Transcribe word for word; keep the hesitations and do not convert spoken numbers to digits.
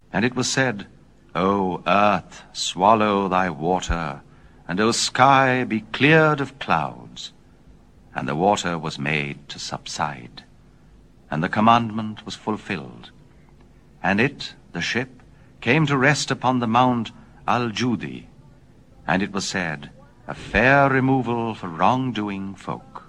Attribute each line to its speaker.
Speaker 1: And it was said, O earth, swallow thy water, and O sky, be cleared of clouds. And the water was made to subside, and the commandment was fulfilled. And it, the ship, came to rest upon the mount Al-Judi, and it was said, a fair removal for wrong-doing folk.